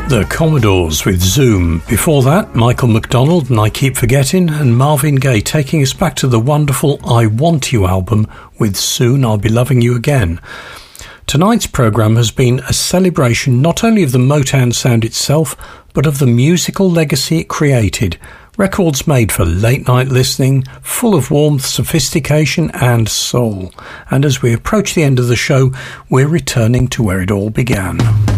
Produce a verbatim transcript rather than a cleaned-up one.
The Commodores with Zoom. Before that, Michael McDonald and I Keep Forgetting, and Marvin Gaye taking us back to the wonderful I Want You album with Soon I'll Be Loving You Again. Tonight's programme has been a celebration not only of the Motown sound itself, but of the musical legacy it created. Records made for late-night listening, full of warmth, sophistication and soul. And as we approach the end of the show, we're returning to where it all began.